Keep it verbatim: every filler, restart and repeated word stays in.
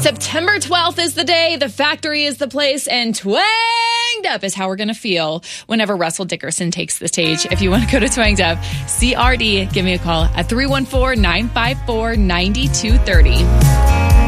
September twelfth is the day, the factory is the place, and twanged up is how we're going to feel whenever Russell Dickerson takes the stage. If you want to go to Twanged Up, C R D, give me a call at three one four, nine five four, nine two three zero.